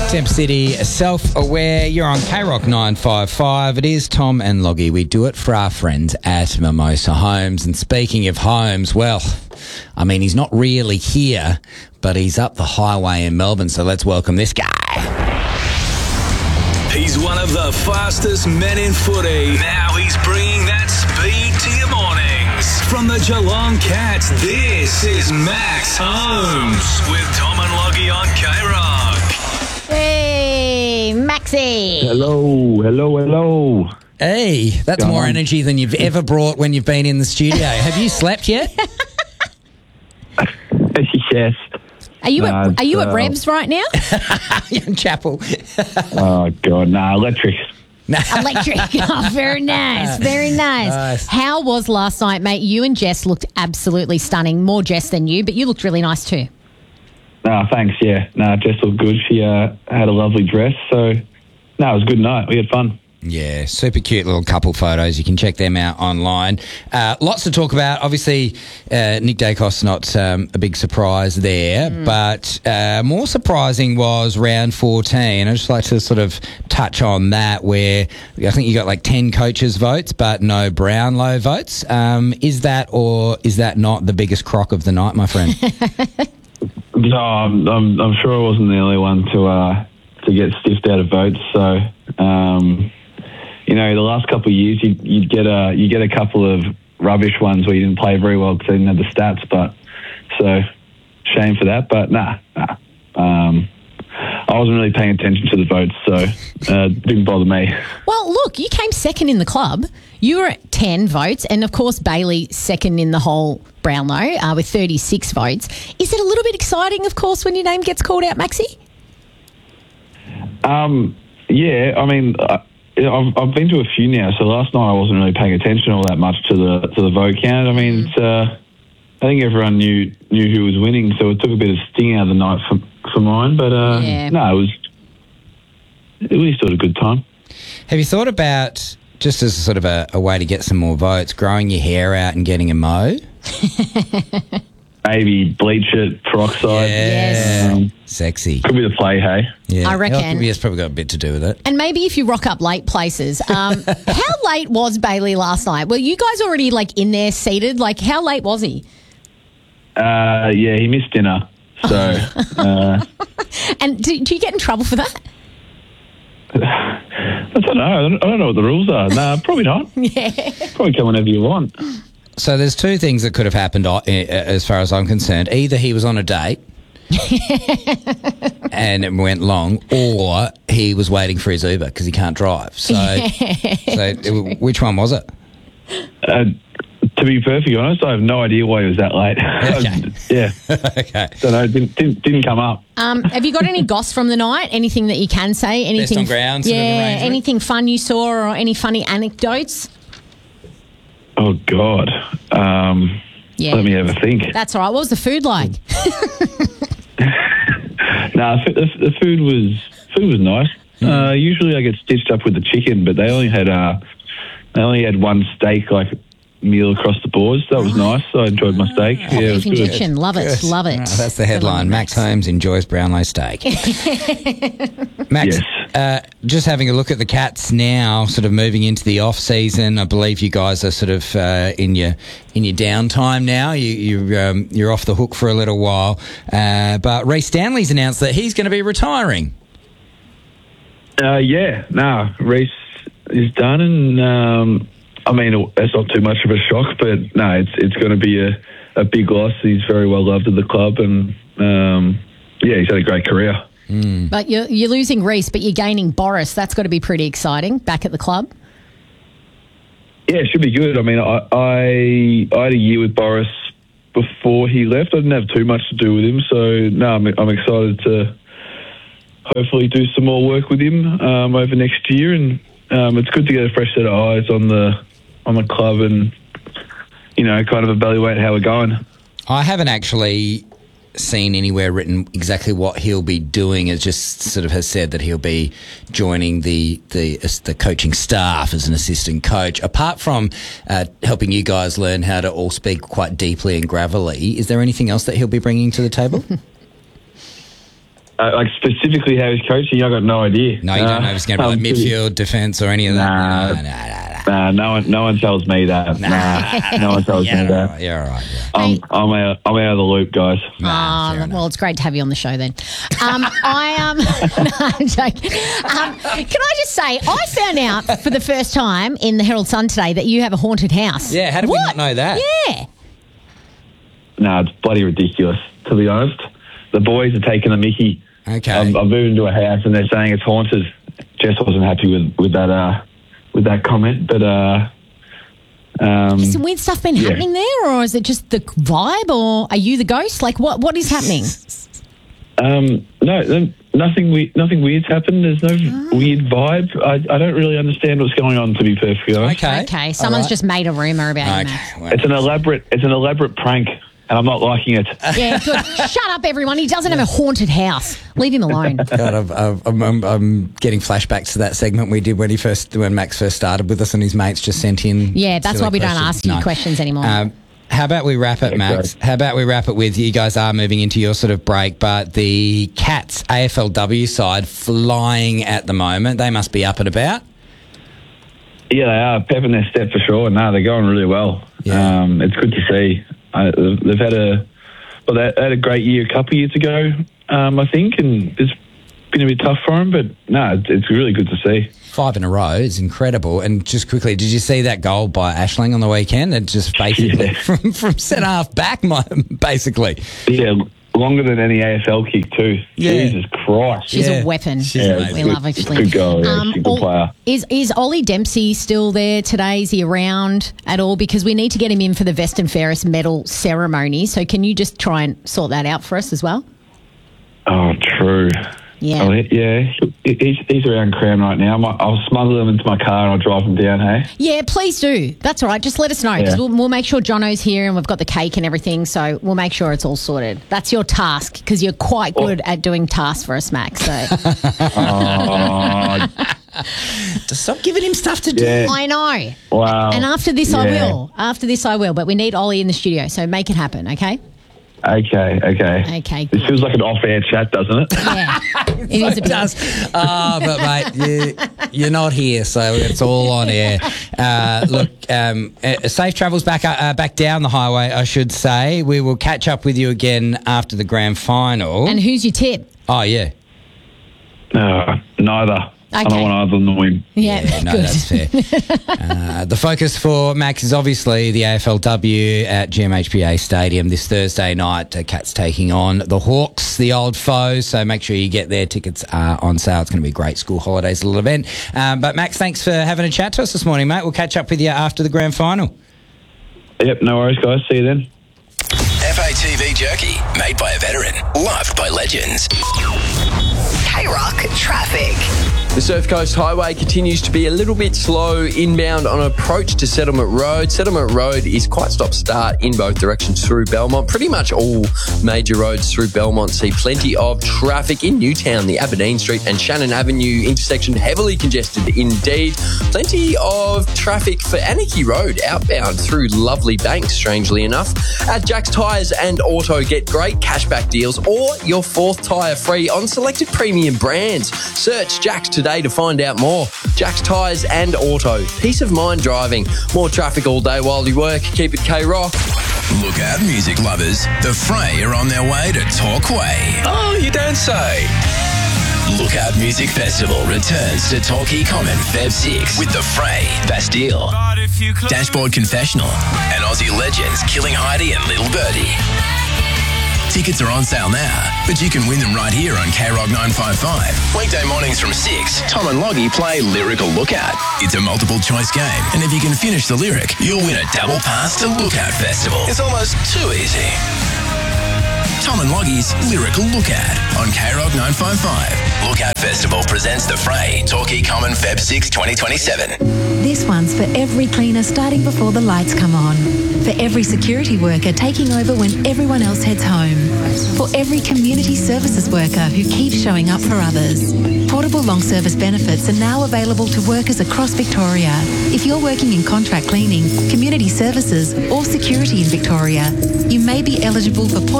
Temp City, Self-Aware. You're on K-Rock 955. It is Tom and Loggy. We do it for our friends at Mimosa Homes. And speaking of homes, well, I mean, he's not really here, but he's up the highway in Melbourne. So let's welcome this guy. He's one of the fastest men in footy. Now he's bringing that speed to your mornings. From the Geelong Cats, this is Max Holmes with Tom and Loggy on K-Rock. Hey, Maxie. Hello. Hey, that's more energy than you've ever brought when you've been in the studio. Have you slept yet? Yes. Are you at Rebs right now? Young Chapel. Oh, God, electric. Electric. Oh, very nice. Very nice. How was last night, mate? You and Jess looked absolutely stunning. More Jess than you, but you looked really nice too. Thanks, yeah. Jess looked good. She had a lovely dress. So, it was a good night. We had fun. Yeah, super cute little couple photos. You can check them out online. Lots to talk about. Obviously, Nick Dacos not a big surprise there, but more surprising was round 14. I'd just like to sort of touch on that, where I think you got like 10 coaches' votes, but no Brownlow votes. Is that or is that not the biggest crock of the night, my friend? No, I'm sure I wasn't the only one to get stiffed out of votes. So, the last couple of years you get a couple of rubbish ones where you didn't play very well because they didn't have the stats. But so shame for that. But I wasn't really paying attention to the votes, so it didn't bother me. Well, look, you came second in the club. You were at 10 votes, and of course Bailey second in the whole Brownlow with 36 votes. Is it a little bit exciting, of course, when your name gets called out, Maxie? Yeah, I mean, I've been to a few now. So last night I wasn't really paying attention all that much to the vote count. I mean, I think everyone knew who was winning, so it took a bit of sting out of the night for mine. But we still had a good time. Have you thought about, just as a sort of a way to get some more votes, growing your hair out and getting a mow? Maybe bleach it, peroxide. Yes. Sexy. Could be the play, hey? Yeah. I reckon. It's probably got a bit to do with it. And maybe if you rock up late places. How late was Bailey last night? Were you guys already in there seated? How late was he? Yeah, he missed dinner. So. And do you get in trouble for that? I don't know. I don't know what the rules are. No, probably not. Yeah. Probably come whenever you want. So there's two things that could have happened as far as I'm concerned. Either he was on a date and it went long, or he was waiting for his Uber because he can't drive. So which one was it? To be perfectly honest, I have no idea why he was that late. Okay. Yeah. Okay. Don't know. Didn't come up. Have you got any goss from the night? Anything that you can say? Anything? Best on ground sort of arrangement? Anything fun you saw, or any funny anecdotes? Oh, God. Let me have a think. That's all right. What was the food like? The food was nice. Usually I get stitched up with the chicken, but they only had one steak meal across the board. So that was nice. I enjoyed my steak. Yeah, it was good. Injection. Love it. Love it. Oh, that's the headline. Max Holmes enjoys Brownlow steak. Max, Yes. Just having a look at the Cats now, sort of moving into the off season. I believe you guys are sort of in your downtime now. You're off the hook for a little while. But Reece Stanley's announced that he's going to be retiring. Reece is done, and I mean, it's not too much of a shock, but it's going to be a big loss. He's very well loved at the club, and he's had a great career. But you're losing Reece, but you're gaining Boris. That's got to be pretty exciting back at the club. Yeah, it should be good. I mean, I had a year with Boris before he left. I didn't have too much to do with him, so I'm excited to hopefully do some more work with him over next year, and it's good to get a fresh set of eyes on the club and kind of evaluate how we're going. I haven't actually seen anywhere written exactly what he'll be doing. It just sort of has said that he'll be joining the coaching staff as an assistant coach. Apart from helping you guys learn how to all speak quite deeply and gravelly, is there anything else that he'll be bringing to the table? like specifically how he's coaching, I got no idea. No, you don't know if it's going to be like midfield, defence, or any of that. Nah, no one tells me that. Nah, no one tells me that. You're all right. I'm out of the loop, guys. Well, it's great to have you on the show then. No, I'm joking. Can I just say, I found out for the first time in the Herald Sun today that you have a haunted house. Yeah, how did we not know that? Yeah. No, it's bloody ridiculous, to be honest. The boys are taking the mickey. Okay. I've moved into a house and they're saying it's haunted. Jess wasn't happy with that comment, but Has some weird stuff been happening there, or is it just the vibe, or are you the ghost? Like, what is happening? No, nothing weird's happened. There's no weird vibe. I don't really understand what's going on, to be perfectly honest. Okay, someone's just made a rumour about you, Max. Well. It's an elaborate prank, and I'm not liking it. Yeah, good. Shut up, everyone. He doesn't have a haunted house. Leave him alone. God, I'm getting flashbacks to that segment we did when Max first started with us, and his mates just sent in. Yeah, that's why we don't ask you questions anymore. How about we wrap it, Max? How about we wrap it with you guys are moving into your sort of break, but the Cats AFLW side flying at the moment. They must be up and about. Yeah, they are pepping their step for sure. No, they're going really well. Yeah. It's good to see. They've had they had a great year a couple of years ago, I think, and it's been a bit tough for them. But no, it's really good to see. 5 in a row is incredible. And just quickly, did you see that goal by Aisling on the weekend? It just basically from centre half back, basically. Yeah, longer than any AFL kick too. Yeah. Jesus Christ. She's a weapon. We love Aisling. Good goal. Yeah, she's a good player. Is Ollie Dempsey still there today? Is he around at all? Because we need to get him in for the Veston Ferris medal ceremony. So can you just try and sort that out for us as well? Oh, true. Yeah. Oh, yeah. He's around Crown right now. I'll smuggle him into my car and I'll drive him down, hey? Yeah, please do. That's all right. Just let us know, because we'll make sure Jono's here and we've got the cake and everything, so we'll make sure it's all sorted. That's your task, because you're quite good at doing tasks for us, Max. So. Just stop giving him stuff to do. Yeah. I know. Wow. And after this, I will. After this, I will. But we need Ollie in the studio, so make it happen, okay? Okay. Okay, This good. feels like an off-air chat, doesn't it? Yeah, it is a bit. But mate, you're not here, so it's all on air. Look, safe travels back down the highway, I should say. We will catch up with you again after the grand final. And who's your tip? Oh yeah, Neither. I Okay. don't want either of them to win. Yeah, no, good. that's fair. The focus for Max is obviously the AFLW at GMHBA Stadium this Thursday night. Cats taking on the Hawks, the old foes. So make sure you get there. Tickets are on sale. It's going to be a great school holidays little event. But Max, thanks for having a chat to us this morning, mate. We'll catch up with you after the grand final. Yep, no worries, guys. See you then. FATV Jerky, made by a veteran, loved by legends. K-Rock traffic. The Surf Coast Highway continues to be a little bit slow inbound on approach to Settlement Road. Settlement Road is quite stop-start in both directions through Belmont. Pretty much all major roads through Belmont see plenty of traffic. In Newtown, the Aberdeen Street and Shannon Avenue intersection heavily congested indeed. Plenty of traffic for Anarchy Road outbound through Lovely Bank, strangely enough. At Jack's Tyres and Auto, get great cashback deals or your fourth tyre free on selected premium brands. Search Jack's today to find out more. Jack's Tyres and Auto. Peace of mind driving. More traffic all day while you work. Keep it K-Rock. Look out, music lovers. The Fray are on their way to Torquay. Oh, you don't say. Lookout Music Festival returns to Torquay Common Feb 6 with The Fray, Bastille, Dashboard Confessional, and Aussie legends Killing Heidi and Little Birdie. Tickets are on sale now, but you can win them right here on K-Rock 955. Weekday mornings from 6, Tom and Loggy play Lyrical Lookout. It's a multiple choice game, and if you can finish the lyric, you'll win a double pass to Lookout Festival. It's almost too easy. Tom and Loggy's Lyrical Lookout on K-Rock 955. Lookout Festival presents The Fray, Torquay Common Feb 6, 2027. This one's for every cleaner starting before the lights come on. For every security worker taking over when everyone else heads home. For every community services worker who keeps showing up for others. Portable long service benefits are now available to workers across Victoria. If you're working in contract cleaning, community services or security in Victoria, you may be eligible for